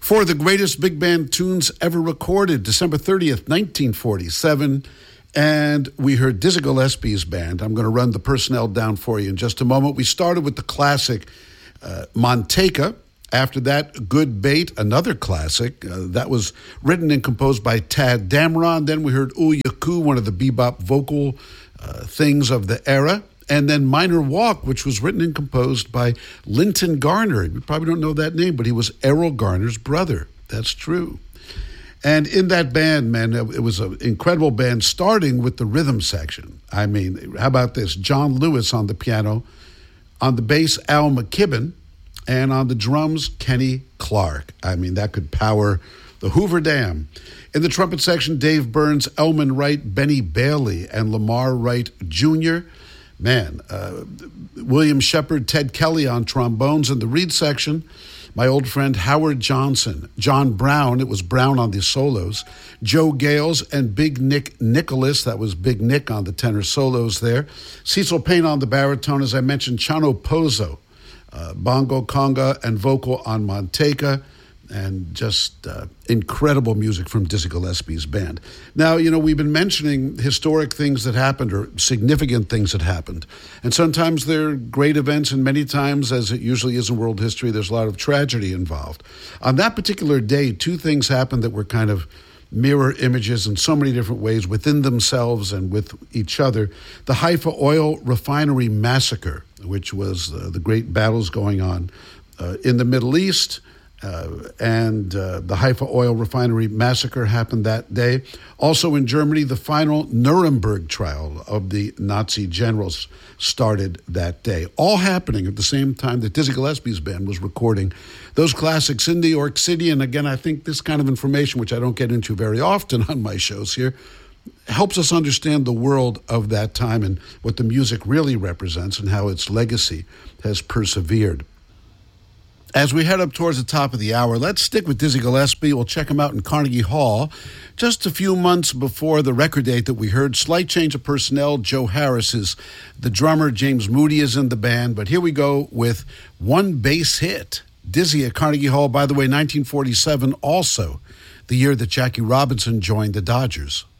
For the greatest big band tunes ever recorded, December 30th, 1947. And we heard Dizzy Gillespie's band. I'm going to run the personnel down for you in just a moment. We started with the classic Manteca. After that, Good Bait, another classic. That was written and composed by Tad Dameron. Then we heard Ooh Yaku, one of the bebop vocal things of the era. And then Minor Walk, which was written and composed by Linton Garner. You probably don't know that name, but he was Errol Garner's brother. That's true. And in that band, man, it was an incredible band, starting with the rhythm section. I mean, how about this? John Lewis on the piano, on the bass, Al McKibben, and on the drums, Kenny Clark. I mean, that could power the Hoover Dam. In the trumpet section, Dave Burns, Elman Wright, Benny Bailey, and Lamar Wright Jr. Man, William Shepard, Ted Kelly on trombones. In the reed section, my old friend Howard Johnson, John Brown, it was Brown on the solos, Joe Gales, and Big Nick Nicholas, that was Big Nick on the tenor solos there. Cecil Payne on the baritone, as I mentioned, Chano Pozo, bongo, conga, and vocal on Manteca, and just incredible music from Dizzy Gillespie's band. Now, you know, we've been mentioning historic things that happened or significant things that happened. And sometimes they're great events, and many times, as it usually is in world history, there's a lot of tragedy involved. On that particular day, two things happened that were kind of mirror images in so many different ways within themselves and with each other. The Haifa Oil Refinery Massacre, which was the great battles going on in the Middle East, and the Haifa Oil Refinery Massacre happened that day. Also in Germany, the final Nuremberg trial of the Nazi generals started that day. All happening at the same time that Dizzy Gillespie's band was recording those classics in New York City. And again, I think this kind of information, which I don't get into very often on my shows here, helps us understand the world of that time and what the music really represents and how its legacy has persevered. As we head up towards the top of the hour, let's stick with Dizzy Gillespie. We'll check him out in Carnegie Hall. Just a few months before the record date that we heard, slight change of personnel. Joe Harris is the drummer. James Moody is in the band. But here we go with one bass hit. Dizzy at Carnegie Hall, by the way, 1947, also the year that Jackie Robinson joined the Dodgers.